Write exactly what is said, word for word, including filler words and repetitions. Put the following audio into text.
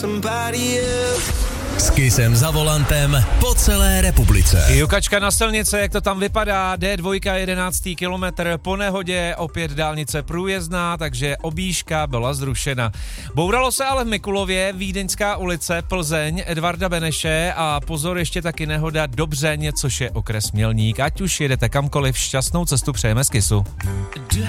S Kissem za volantem po celé republice. Jukačka na silnice, jak to tam vypadá, dé dva, jedenáctý kilometr, po nehodě opět dálnice průjezdná, takže objížďka byla zrušena. Bouralo se ale v Mikulově, Vídeňská ulice, Plzeň, Edvarda Beneše a pozor, ještě taky nehoda Dobřeň, což je okres Mělník. Ať už jedete kamkoliv, šťastnou cestu přejeme z Kissu.